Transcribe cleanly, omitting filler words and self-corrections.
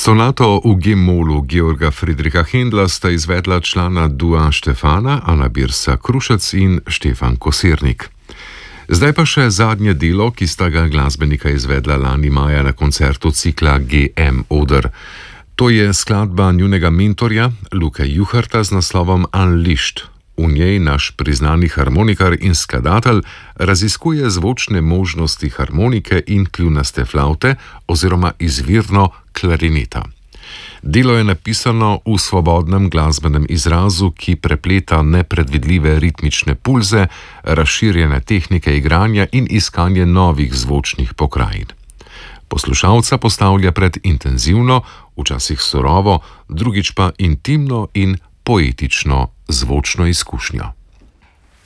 Sonato v G-molu Georga Friedricha Händla sta izvedla člana dua Štefana, Ana Birsa Krušec in Štefan Kosirnik. Zdaj pa še zadnje delo, ki sta ga glasbenika izvedla lani maja na koncertu cikla GM-oder. To je skladba njunega mentorja, Luke Juharta, z naslovom Unleashed. V njej naš priznani harmonikar in skladatelj raziskuje zvočne možnosti harmonike in kljunaste flavte oziroma izvirno klarineta. Delo je napisano v svobodnem glasbenem izrazu, ki prepleta nepredvidljive ritmične pulze, razširjene tehnike igranja in iskanje novih zvočnih pokrajin. Poslušalca postavlja pred intenzivno, včasih surovo, drugič pa intimno in poetično zvočno izkušnjo.